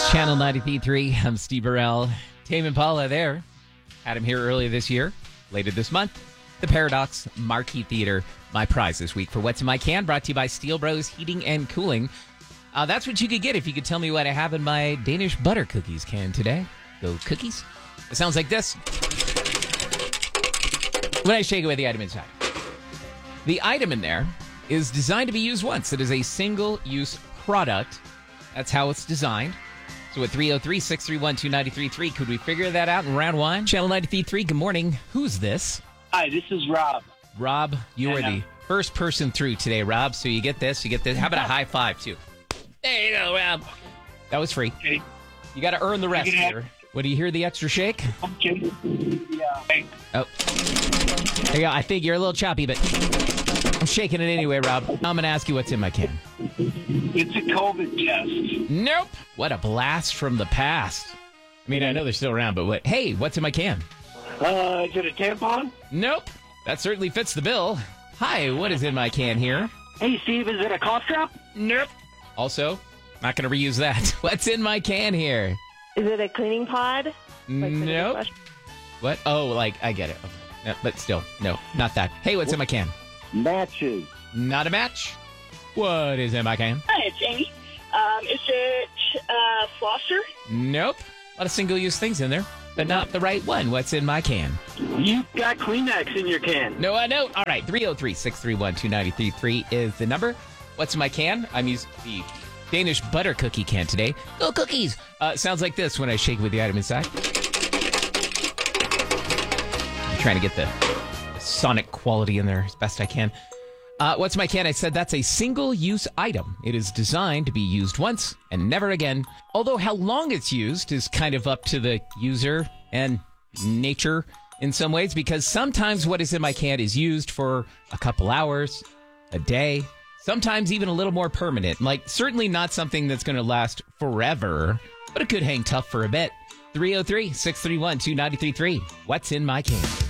Channel 93.3. I'm Steve Burrell. Tame Impala there. Had him here earlier this year. Later this month, the Paradox Marquee Theater. My prize this week for What's in My Can, brought to you by Steel Bros Heating and Cooling. That's what you could get if you could tell me what I have in my Danish butter cookies can today. Go cookies. It sounds like this when I shake away the item inside. The item in there is designed to be used once. It is a single-use product. That's how it's designed. So at 303-631-2933, could we figure that out in round one? Channel 93.3, good morning. Who's this? Hi, this is Rob. Rob, you are the first person through today, Rob. So you get this, you get this. How about a high five, too? There you go, Rob. That was free. Okay. You got to earn the rest here. What, do you hear the extra shake? Okay. Yeah. Oh. There you go. I think you're a little choppy, but I'm shaking it anyway, Rob. I'm going to ask you what's in my can. It's a COVID test. Nope. What a blast from the past. I mean, I know they're still around, but what? Hey, what's in my can? Is it a tampon? Nope. That certainly fits the bill. Hi, what is in my can here? Hey, Steve, is it a cough drop? Nope. Also, not going to reuse that. What's in my can here? Is it a cleaning pod? Nope. What? Oh, like, I get it. Okay. No, but still, no, not that. Hey, what's in my can? Matches. Not a match. What is in my can? Hi, it's Amy. Is it flosser? Nope. A lot of single-use things in there, but not the right one. What's in my can? You've got Kleenex in your can. No, I don't. All right, 303-631-2933 is the number. What's in my can? I'm using the Danish butter cookie can today. Go cookies! Sounds like this when I shake with the item inside. I'm trying to get the sonic quality in there as best I can. What's my can? I said that's a single-use item. It is designed to be used once and never again. Although how long it's used is kind of up to the user and nature in some ways, because sometimes what is in my can is used for a couple hours, a day, sometimes even a little more permanent. Like, certainly not something that's going to last forever, but it could hang tough for a bit. 303-631-2933. What's in my can?